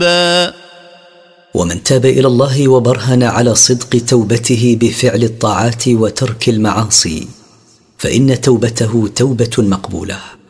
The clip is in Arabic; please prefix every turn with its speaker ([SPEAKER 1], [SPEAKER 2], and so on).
[SPEAKER 1] ومن تاب إلى الله وبرهن على صدق توبته بفعل الطاعات وترك المعاصي فإن توبته توبة مقبولة.